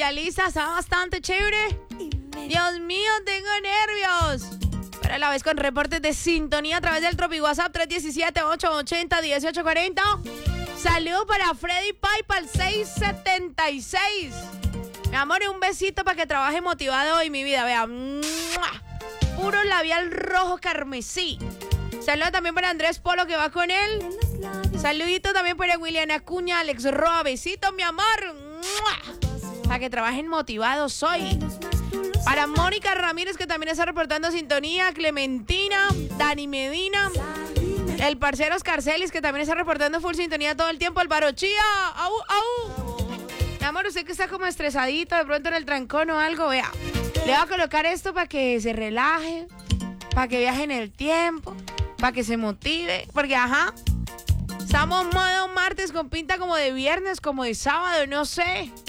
radialista, está bastante chévere. Dios mío, tengo nervios. Pero a la vez con reportes de sintonía a través del Tropi WhatsApp 317-880-1840. Saludo para Freddy Pipe al 676. Mi amor, un besito para que trabaje motivado hoy, mi vida. Vea, puro labial rojo carmesí. Saludo también para Andrés Polo, que va con él. Saludito también para William Acuña, Alex Roa. Besito, mi amor. Para que trabajen motivados hoy. Para Mónica Ramírez, que también está reportando sintonía. Clementina, Dani Medina. El parcero Oscar Celis, que también está reportando full sintonía todo el tiempo. Álvaro Chía. ¡Au, au! Mi amor, usted que está como estresadito de pronto en el trancón o algo, vea. Le voy a colocar esto para que se relaje, para que viaje en el tiempo, para que se motive. Porque, ajá, estamos modo martes con pinta como de viernes, como de sábado, no sé.